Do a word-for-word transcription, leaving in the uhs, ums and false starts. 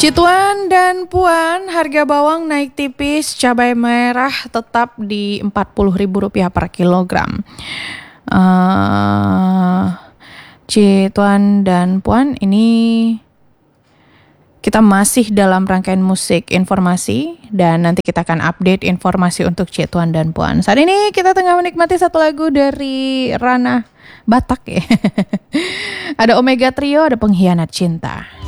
Cituan dan Puan, harga bawang naik tipis, cabai merah tetap di empat puluh ribu rupiah per kilogram. Uh, Cituan dan Puan, ini kita masih dalam rangkaian musik informasi dan nanti kita akan update informasi untuk Cituan dan Puan. Saat ini kita tengah menikmati satu lagu dari ranah Batak ya. Ada Omega Trio, ada Pengkhianat Cinta.